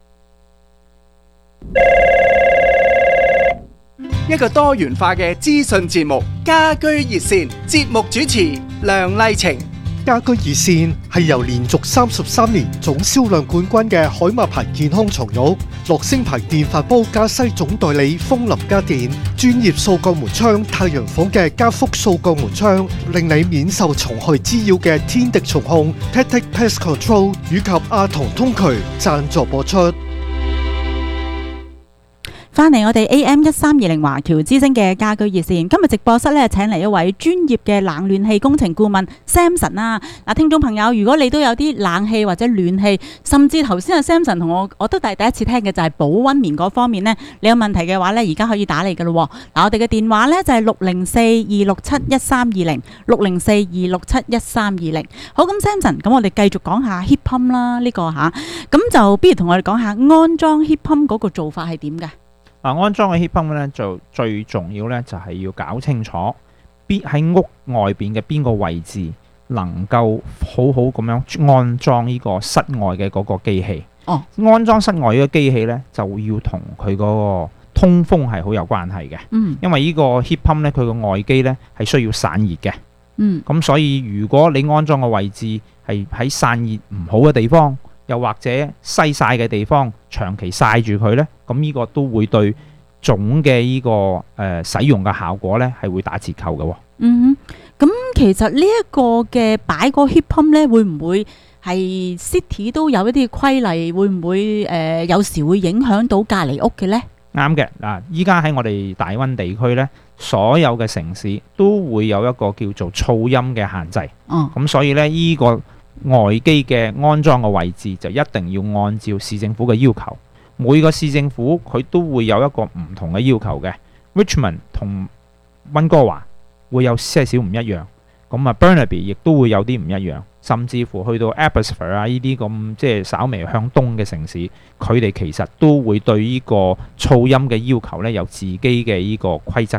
一個多元化嘅資訊節目，家居熱線，節目主持梁麗晴。 家居熱線係由連續三十三年總銷量冠軍嘅海馬牌健康床褥、樂聲牌電飯煲加西總代理風林家電、專業掃鋼門窗太陽房嘅家福掃鋼門窗，令你免受蟲害滋擾嘅天敵蟲控 Tactic Pest Control 以及阿童通渠贊助播出。 翻嚟我哋 A M 一三二零華僑之聲嘅家居熱線，今日直播室咧請嚟一位專業嘅冷暖氣工程顧問 Samson 啊！嗱，聽眾朋友，如果你都有啲冷氣或者暖氣，甚至頭先阿 Samson 同我我都係第一次聽嘅就係保溫棉嗰方面呢，你有問題嘅話咧，而家可以打嚟噶咯。嗱，我哋嘅電話咧就係六零四二六七一三二零，六零四二六七一三二零。好，咁 Samson，咁我哋繼續講下 heat pump 啦，呢、這個吓，咁就不如同我哋講下安裝 heat pump 嗰個做法係點嘅？ 嗱，安裝嘅 heat pump 咧，就最重要咧，就係要搞清楚邊喺屋外邊嘅邊個位置能夠好好咁樣安裝呢個室外嘅嗰個機器。 哦， 安裝室外嘅機器咧，就要同佢嗰個通風係好有關係嘅。 嗯， 因為呢個 heat pump 咧，佢個外機咧係需要散熱嘅。 嗯， 咁所以如果你安裝嘅位置係喺散熱唔好嘅地方，又或者西曬嘅地方，長期曬住佢呢，咁呢個都會對總嘅呢、這個誒、呃、使用嘅效果呢係會打折扣嘅、哦。 嗯哼，咁其實呢一個嘅擺個 heat pump 呢，會唔會係 city 都有一啲規例？會唔會誒、呃、有時會影響到隔離屋嘅呢？ 啱嘅嗱，依家喺我哋大溫地區呢，所有嘅城市都會有一個叫做噪音嘅限制。 哦， 咁所以呢，呢、這個外機嘅安裝嘅位置就一定要按照市政府嘅要求，每個市政府佢都會有一個唔同嘅要求嘅。Richmond 同溫哥華會有些少唔一樣，咁啊 Burnaby 亦都會有啲唔一樣，甚至乎去到 Abbotsford 啊呢啲咁即係稍微向東嘅城市，佢哋其實都會對呢個噪音嘅要求呢有自己嘅呢個規則嘅。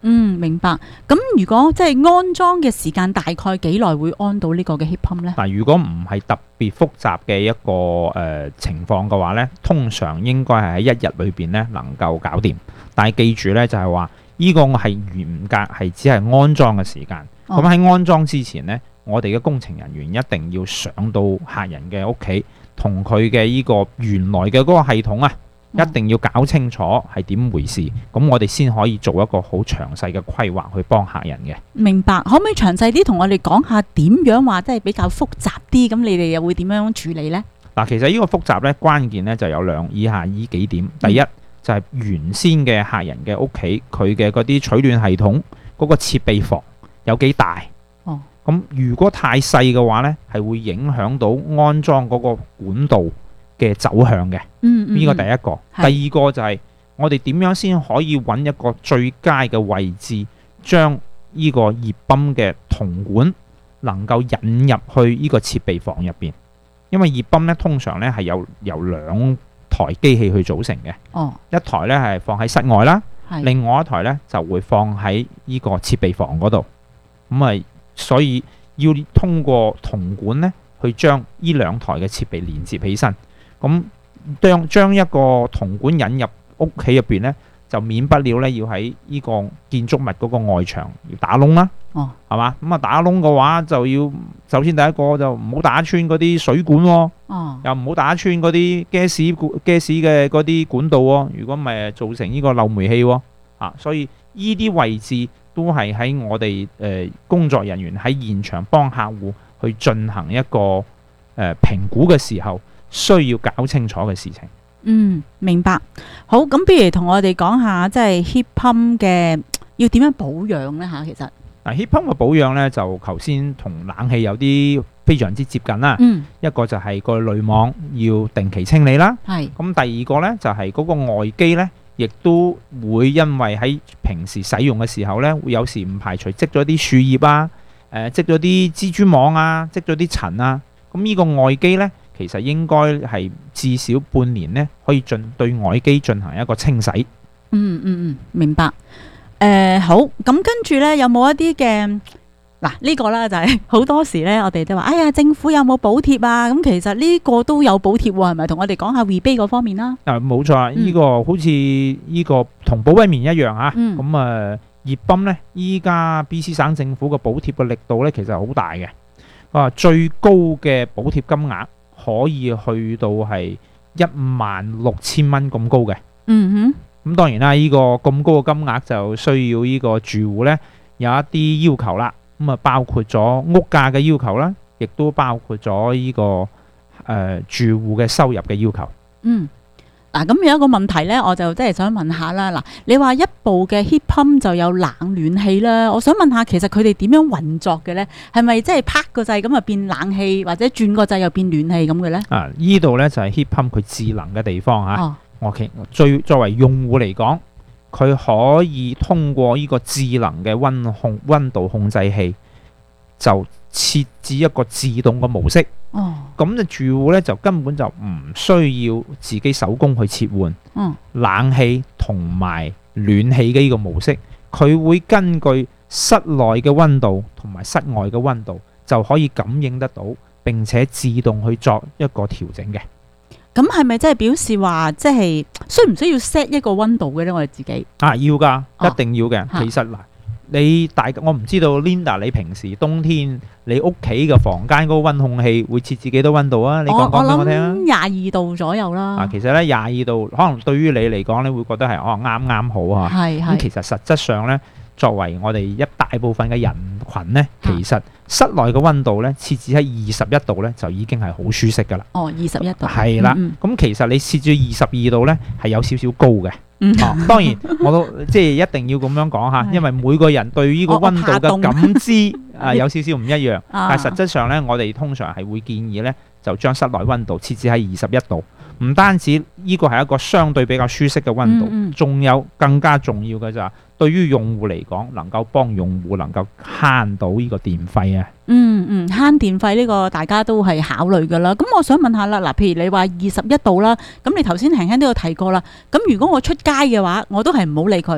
嗯，明白。咁如果即係安裝嘅時間大概幾耐會安到呢個嘅 heat pump 呢？ 嗱，如果唔係特別複雜嘅一個誒、呃、情況嘅話呢，通常應該係喺一日裏邊呢能夠搞掂。但係記住呢，就係話呢個係嚴格係只係安裝嘅時間。咁喺、哦、安裝之前呢，我哋嘅工程人員一定要上到客人嘅屋企，同佢嘅呢個原來嘅嗰個系統啊，一定要搞清楚係點回事，咁我哋先可以做一個好詳細嘅規劃去幫客人嘅。 明白，可唔可以詳細啲同我哋講下點樣話，即係比較複雜啲？咁你哋又會點樣處理呢？ 嗱，其實呢個複雜呢，關鍵呢就有兩以下呢幾點。第一、嗯、就係原先嘅客人嘅屋企，佢嘅嗰啲取暖系統嗰個設備房有幾大？哦，咁如果太細嘅話呢，係會影響到安裝嗰個管道嘅走向嘅。嗯，呢個第一個。第二個就係我哋點樣先可以揾一個最佳嘅位置，將呢個熱泵嘅銅管能夠引入去呢個設備房入邊。因為熱泵咧通常咧係有由兩台機器去組成嘅。哦，一台咧係放喺室外啦，另外一台咧就會放喺呢個設備房嗰度。咁啊，所以要通過銅管咧去將呢兩台嘅設備連接起身。咁將將一個銅管引入屋企入邊咧，就免不了咧要喺呢個建築物嗰個外牆要打窿啦。哦，係嘛？咁啊打窿嘅話就要首先第一個就唔好打穿嗰啲水管喎。哦，又唔好打穿嗰啲 gas 管 gas 嘅嗰啲管道喎。如果唔係造成呢個漏煤氣喎。啊，所以呢啲位置都係喺我哋誒、呃、工作人員喺現場幫客戶去進行一個誒、呃、評估嘅時候，需要搞清楚嘅事情。 嗯，明白。好，咁不如同我哋講下即係 heat pump 嘅要點樣保養呢？吓，其實嗱 heat pump 嘅保養呢，就頭先同冷氣有啲非常之接近啦。嗯，一個就係個濾網要定期清理啦。係。咁第二個呢，就係、是、嗰個外機呢，亦都會因為喺平時使用嘅時候呢，會有時唔排除積咗啲樹葉啊，誒積咗啲蜘蛛網啊，積咗啲塵啊。咁呢個外機呢，其實應該係至少半年呢，可以進對外機進行一個清洗。 嗯嗯嗯，明白。誒、呃、好，咁跟住呢，有冇一啲嘅嗱呢個啦，就係、是、好多時呢，我哋都話，哎呀，政府有冇補貼啊？咁其實呢個都有補貼喎，係咪？同我哋講下 rebate 嗰方面啦。 啊，冇錯啊，呢、嗯、個好似呢個同保衛棉一樣啊。咁啊、嗯，熱泵呢，依家 B C 省政府嘅補貼嘅力度呢，其實係好大嘅。啊，最高嘅補貼金額可以去到係一萬六千蚊咁高嘅。嗯哼。咁當然啦，呢個咁高嘅金額就需要呢個住戶呢有一啲要求啦。咁啊，包括咗屋價嘅要求啦，亦都包括咗呢個誒住戶嘅收入嘅要求。嗯。 嗱，咁有一個問題咧，我就真係想問下啦。嗱，你話一部嘅 heat pump 就有冷暖氣啦，我想問下，其實佢哋點樣運作嘅咧？係咪即係拍個掣咁啊變冷氣，或者轉個掣又變暖氣咁嘅咧？ 啊，呢度咧就係 heat pump 佢智能嘅地方嚇。哦。OK，最作為用戶嚟講，佢可以通過呢個智能嘅溫控溫度控制器，就設置一個自動嘅模式。哦，咁就住戶咧就根本就唔需要自己手工去切換。嗯，冷氣同埋暖氣嘅呢個模式，佢會根據室內嘅溫度同埋室外嘅溫度，就可以感應得到，並且自動去作一個調整嘅。 咁係咪即係表示話，即係需唔需要 set 一個溫度嘅咧？我哋自己啊，要噶，一定要嘅。哦、其實嗱。你大我唔知道 Linda 你平時冬天你屋企嘅房間嗰個溫控器會設置幾多溫度啊？你講講俾我聽啊！ 廿二度左右啦。 啊，其實咧廿二度可能對於你嚟講，你會覺得係哦啱啱好啊。係係。咁其實實質上咧，作為我哋一大部分嘅人群咧，其實室內嘅溫度咧設置喺二十一度咧，就已經係好舒適噶啦。 哦，二十一度。 係啦。咁、嗯、其實你設置二十二度咧，係有少少高嘅。嗯、哦，當然我都即係一定要咁樣講吓，因為每個人對呢個溫度嘅感知啊有少少唔一樣，啊、但係實質上咧，我哋通常係會建議咧，就將室內溫度設置喺二十一度，唔單止呢個係一個相對比較舒適嘅溫度，仲、嗯嗯、有更加重要嘅就係對於用戶嚟講，能夠幫用戶能夠慳到呢個電費啊。 嗯嗯，慳電費呢個大家都係考慮噶啦。咁我想問下啦，嗱，譬如你話二十一度啦，咁你頭先輕輕都有提過啦。咁如果我出街嘅話，我都係唔好理佢，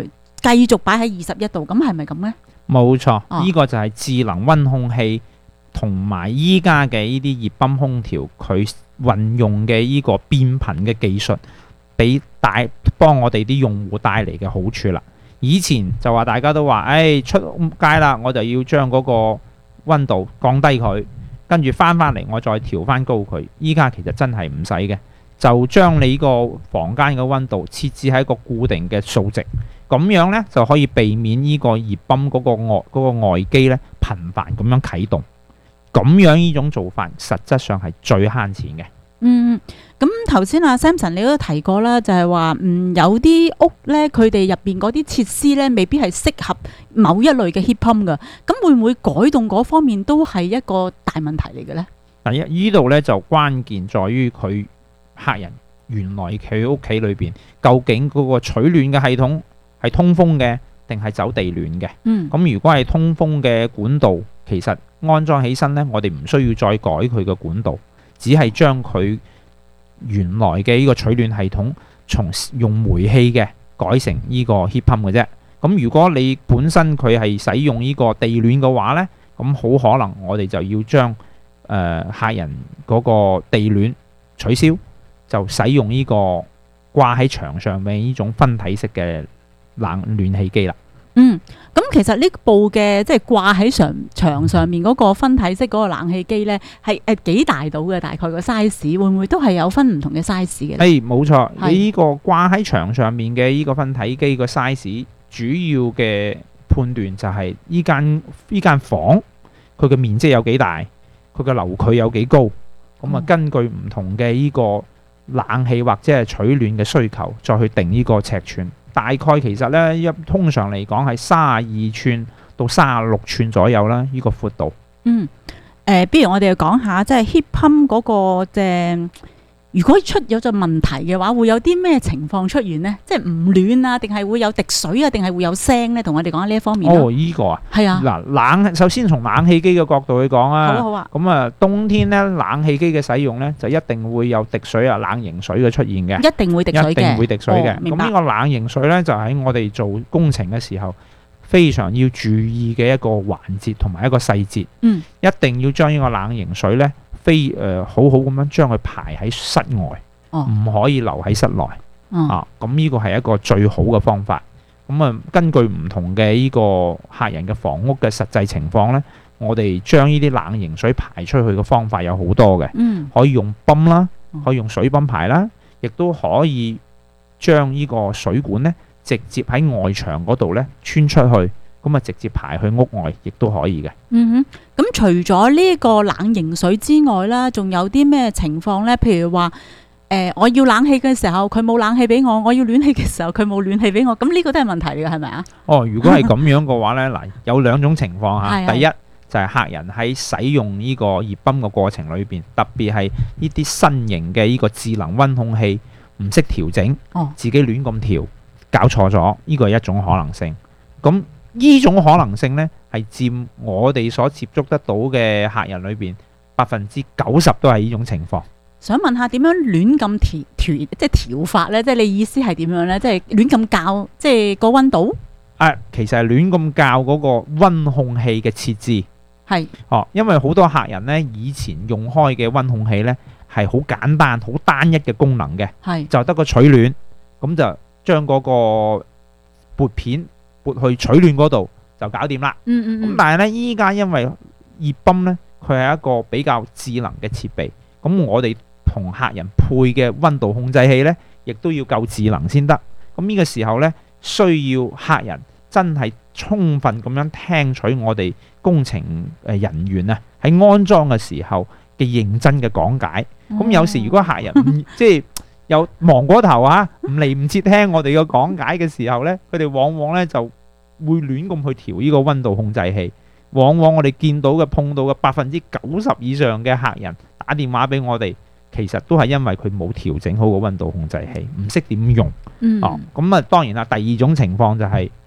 繼續擺喺二十一度，咁係咪咁呢？ 冇錯，呢、 哦、 個就係智能溫控器同埋依家嘅呢啲熱泵空調，佢運用嘅呢個變頻嘅技術，俾帶幫我哋啲用戶帶嚟嘅好處啦。以前就話大家都話，誒、哎、出街啦，我就要將嗰個溫度降低佢，跟住翻返嚟我再調翻高佢。依家其實真係唔使嘅，就將你個房間嘅溫度設置喺一個固定嘅數值，咁樣呢，就可以避免呢個熱泵嗰個外嗰個外機呢頻繁咁樣啟動。咁樣呢種做法實質上係最慳錢嘅。 嗯，咁頭先阿 Samson 你都提過啦，就係話嗯有啲屋咧，佢哋入邊嗰啲設施咧，未必係適合某一類嘅 heat pump 噶，咁會唔會改動嗰方面都係一個大問題嚟嘅咧？ 第一，呢度咧就關鍵在於佢客人原來佢屋企裏邊究竟嗰個取暖嘅系統係通風嘅定係走地暖嘅？ 嗯， 咁如果係通風嘅管道，其實安裝起身咧，我哋唔需要再改佢嘅管道。只係將佢原來嘅呢個取暖系統從用煤氣嘅改成呢個 heat pump 嘅啫。咁如果你本身佢係使用呢個地暖嘅話呢，咁好可能我哋就要將誒、呃、客人嗰個地暖取消，就使用呢個掛喺牆上面呢種分體式嘅冷暖氣機啦。 嗯，咁其實呢部嘅即係掛喺牆牆上面嗰個分體式嗰個冷氣機呢，係誒幾大到嘅？大概個 size 會唔會都係有分唔同嘅 size 嘅？ 誒，冇錯，你呢個掛喺牆上面嘅呢個分體機個 size，主要嘅判斷就係呢間呢間房佢嘅面積有幾大，佢嘅樓距有幾高，咁啊根據唔同嘅呢個冷氣或者係取暖嘅需求，再去定呢個尺寸。大概其實咧，一通常嚟講係三十二寸到三十六寸左右啦，呢個闊度。 嗯，誒、呃，不如我哋講下即係 heat pump 嗰個即係，如果出咗咗問題嘅話，會有啲咩情況出現呢？即係唔暖啊，定係會有滴水啊，定係會有聲呢？同我哋講下呢一方面。 哦，依、這個啊， 係啊。 嗱，冷首先從冷氣機嘅角度去講啊。 好啊，好啊。 咁啊，冬天咧，冷氣機嘅使用咧，就一定會有滴水啊、冷凝水嘅出現嘅。 一定會滴水嘅。 一定會滴水嘅。咁呢、哦、個冷凝水咧，就喺我哋做工程嘅時候非常要注意嘅一個環節同埋一個細節。 嗯。一定要將呢個冷凝水咧，非誒、呃、好好咁樣將佢排喺室外。唔、哦、可以留喺室內、嗯、啊！咁呢個係一個最好嘅方法。咁啊，根據唔同嘅呢個客人嘅房屋嘅實際情況呢，我哋將呢啲冷凝水排出去嘅方法有好多嘅、嗯，可以用泵啦，可以用水泵排啦，亦都可以將呢個水管呢直接喺外牆嗰度呢穿出去，咁啊直接排去屋外，亦都可以嘅。 嗯哼，咁除咗呢個冷凝水之外啦，仲有啲咩情況呢？譬如話，誒、呃，我要冷氣嘅時候，佢冇冷氣俾我；我要暖氣嘅時候，佢冇暖氣俾我。咁呢個都係問題嚟嘅，係咪啊？ 哦，如果係咁樣嘅話呢，嗱，有兩種情況嚇。第一就係、是、客人喺使用呢個熱泵嘅過程裏邊，特別係呢啲新型嘅呢個智能溫控器唔識調整， 哦、 自己亂咁調，搞錯咗，呢個係一種可能性。咁呢種可能性呢，係佔我哋所接觸得到嘅客人裏邊百分之九十都係呢種情況。 想問下點樣亂咁調調即係調法咧？即係你意思係點樣咧？即係亂咁校，即係個溫度？ 啊，其實係亂咁校嗰個溫控器嘅設置。 係。哦， 因為好多客人咧以前用開嘅溫控器咧係好簡單、好單一嘅功能嘅。係。就得個取暖，咁就將嗰個撥片撥去取暖嗰度就搞掂啦。嗯嗯嗯。咁但係咧，依家因為熱泵咧，佢係一個比較智能嘅設備，咁我哋同客人配嘅溫度控制器呢，亦都要夠智能先得。咁呢個時候呢，需要客人真係充分咁樣聽取我哋工程誒人員啊喺安裝嘅時候嘅認真嘅講解。咁、哦、有時如果客人唔即係有忙過頭啊，唔嚟唔切聽我哋嘅講解嘅時候呢，佢哋往往呢就會亂咁去調呢個溫度控制器。往往我哋見到嘅碰到嘅百分之九十以上嘅客人打電話俾我哋。其實都係因為佢冇調整好個溫度控制器，唔識點用。嗯。哦，咁啊，當然啦。第二種情況就係、是、嗰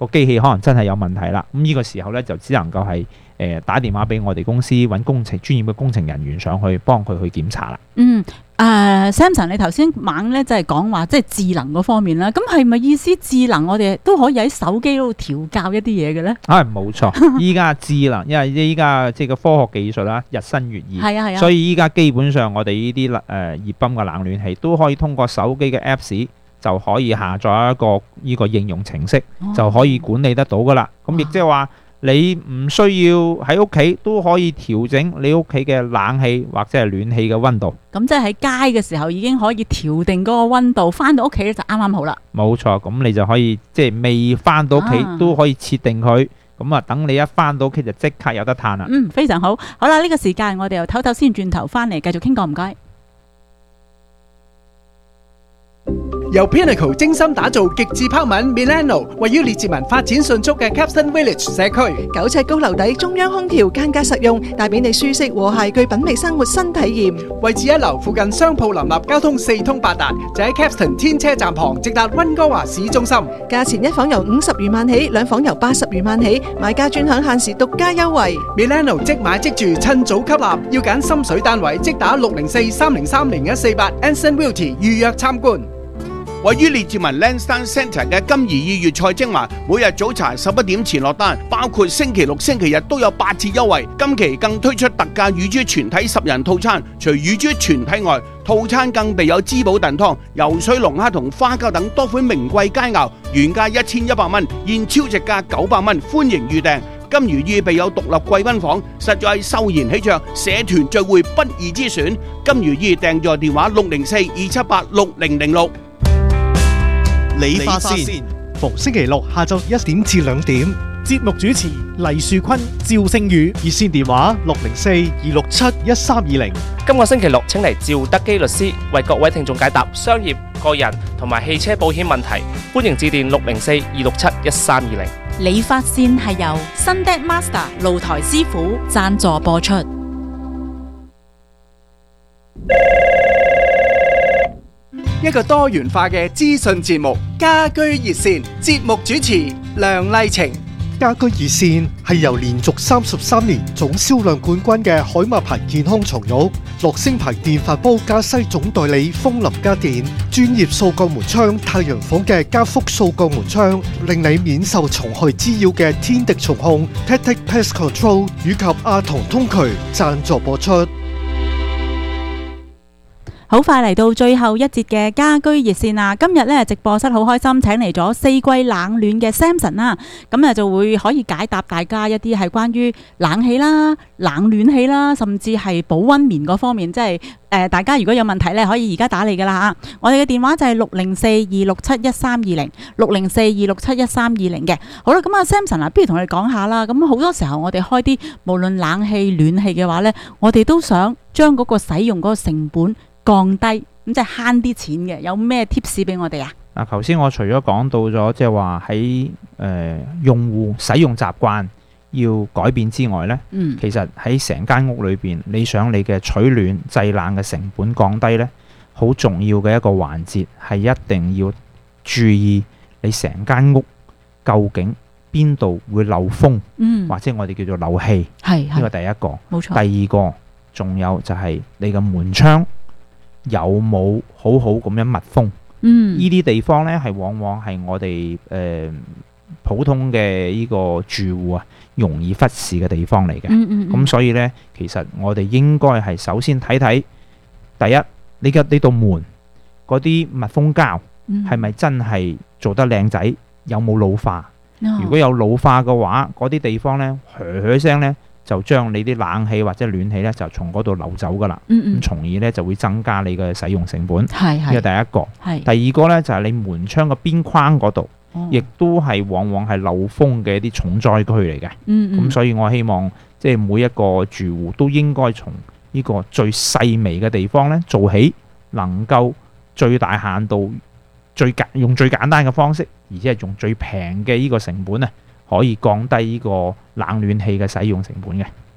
個機器可能真係有問題啦。咁呢個時候呢，就只能夠係誒打電話俾我哋公司揾工程專業嘅工程人員上去幫佢去檢查啦。 嗯，誒、呃、Samson，你頭先猛咧就係講話即係智能嗰方面啦，咁係咪意思智能我哋都可以喺手機度調教一啲嘢嘅咧？ 啊，冇錯，依家智能，因為依家即係個科學技術啦，日新月異， 係啊係啊， 所以依家基本上我哋呢啲誒熱泵嘅冷暖氣都可以通過手機嘅 Apps 就可以下載一個呢個應用程式， 哦、 就可以管理得到噶啦。咁亦即係話，你唔需要喺屋企都可以調整你屋企嘅冷氣或者係暖氣嘅溫度。 咁即係喺街嘅時候已經可以調定嗰個溫度，翻到屋企咧就啱啱好啦。 冇錯，咁你就可以即係未翻到屋企都可以設定佢，咁啊等你一翻到屋企就即刻有得嘆啦。 嗯，非常好。好啦，呢、這個時間我哋又唞唞先，轉頭翻嚟繼續傾過，唔該。 由 Pinnacle 精心打造極致拋物 Milano， 位於列治文發展迅速嘅 Capstan Village 社區， 九尺高樓底，中央空調，間隔實用，帶俾你舒適和諧具品味生活新體驗。 位置一樓，附近商鋪林立，交通四通八達，就喺 Capstan 天車站旁，直達溫哥華市中心。 價錢一房由五十餘萬起，兩房由八十餘萬起，買家專享限時獨家優惠。 Milano 即買即住，趁早吸納，要揀心水單位，即打六零四三零三零一四八 Anson Realty 預約參觀。 位於列治文 Lansdowne Centre 嘅金怡意粵菜精華，每日早茶十一點前落單，包括星期六、星期日都有八折優惠。今期更推出特價乳豬全體十人套餐，除乳豬全體外，套餐更備有滋補燉湯、游水龍蝦同花膠等多款名貴佳肴，原價一千一百蚊，現超值價九百蚊，歡迎預訂。金如意備有獨立貴賓房，實在係秀賢喜鵲，社團聚會不二之選。金如意訂座電話六零四二七八六零零六。 理髮線，逢星期六下晝一點至兩點。 節目主持黎樹坤、趙星宇， 熱線電話六零四二六七一三二零。 今個星期六請嚟趙德基律師為各位聽眾解答商業、個人同埋汽車保險問題，歡迎致電六零四二六七一三二零。 理髮線係由 Sunday Master 露台師傅贊助播出。 一個多元化嘅資訊節目，家居熱線，節目主持梁麗晴。 家居熱線係由連續三十三年總銷量冠軍嘅海馬牌健康床褥、樂聲牌電飯煲加西總代理風林家電、專業掃鋼門窗太陽房嘅加福掃鋼門窗，令你免受蟲害滋擾嘅天敵蟲控 Tactic Pest Control 以及阿童通渠贊助播出。 好快嚟到最後一節嘅家居熱線啦！今日咧直播室好開心，請嚟咗四季冷暖嘅 Samson 啦，咁啊就會可以解答大家一啲係關於冷氣啦、冷暖氣啦，甚至係保溫棉嗰方面，即係誒、呃、大家如果有問題咧，可以而家打嚟噶啦嚇！我哋嘅電話就係六零四二六七一三二零，六零四二六七一三二零嘅。好啦，咁啊 Samson 啊，不如同你講下啦。咁好多時候我哋開啲無論冷氣、暖氣嘅話咧，我哋都想將嗰個使用嗰個成本降低，咁即係慳啲錢嘅，有咩 tips 俾我哋啊？ 嗱，頭先我除咗講到咗，即係話喺誒用戶使用習慣要改變之外呢， 嗯、 其實喺成間屋裏邊，你想你嘅取暖製冷嘅成本降低呢，好重要嘅一個環節係一定要注意你成間屋究竟邊度會漏風， 嗯、 或者我哋叫做漏氣， 係呢個第一個。 冇錯。 第二個仲有就係你嘅門窗有冇好好咁樣密封？ 嗯， 呢啲地方呢，係往往係我哋誒、呃、普通嘅呢個住戶啊，容易忽視嘅地方嚟嘅。 嗯嗯嗯。 咁所以呢，其實我哋應該係首先睇睇，第一，你嘅呢道門嗰啲密封膠係咪真係做得靚仔？有冇老化？ 哦、 如果有老化嘅話，嗰啲地方呢，噓噓聲呢，就將你啲冷氣或者暖氣咧，就從嗰度流走噶啦。咁、 嗯嗯、 從而咧就會增加你嘅使用成本。 係係。 呢個第一個。 係。 第二個咧就係、是、你門窗嘅邊框嗰度，亦、 哦、 都係往往係漏風嘅一啲重災區嚟嘅。 嗯咁所以我希望即係每一個住戶都應該從呢個最細微嘅地方咧做起，能夠最大限度、最簡用最簡單嘅方式，而且係用最平嘅呢個成本啊，可以降低呢個冷暖氣嘅使用成本嘅。 嗯，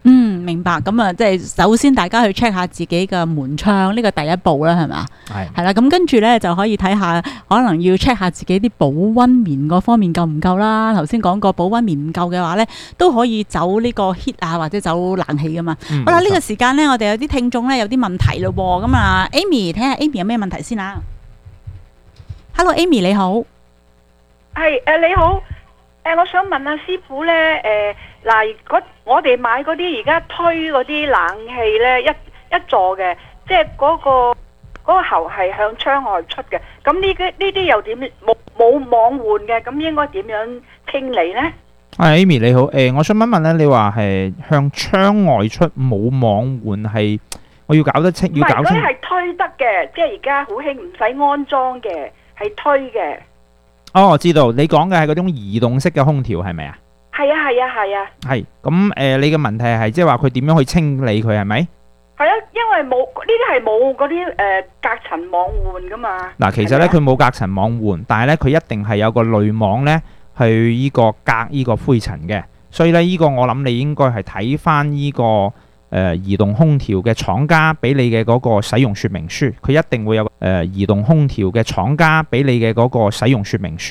明白。咁啊，即係首先大家去 check 下自己嘅門窗，呢個第一步啦，係嘛？ 係係啦，咁跟住咧就可以睇下，可能要 check 下自己啲保溫棉嗰方面夠唔夠啦。頭先講過保溫棉唔夠嘅話咧，都可以走呢個 heat 啊，或者走冷氣噶嘛。 嗯好啦，呢、 冇錯個時間咧，我哋有啲聽眾咧有啲問題咯喎。咁啊，Amy 睇下 Amy 有咩問題先啊。Hello，Amy 你好。 係誒、呃、你好，誒、呃、我想問下師傅咧，誒嗱，嗰我哋買嗰啲而家推嗰啲冷氣咧，一一座嘅，即係嗰、嗰個嗰、嗰個喉係向窗外出嘅，咁呢啲呢啲又點冇冇網換嘅，咁應該點樣清理咧？ 係 Amy 你好，誒、我想問問咧，你話係向窗外出冇網換係，我要搞得清， 唔係嗰要搞清啲係推得嘅，即係而家好興唔使安裝嘅，係推嘅。 哦，我知道你講嘅係嗰種移動式嘅空調係咪啊？ 係啊係啊係啊。 係咁誒，你嘅問題係即係話佢點樣去清理佢係咪？ 係啊，因為冇呢啲係冇嗰啲誒隔塵網換噶嘛。 嗱，其實咧佢冇隔塵網換，但係咧佢一定係有個濾網咧去依個隔依個灰塵嘅，所以咧依個我諗你應該係睇翻依個誒、呃、移動空調嘅廠家俾你嘅嗰個使用說明書，佢一定會有誒、呃、移動空調嘅廠家俾你嘅嗰個使用說明書。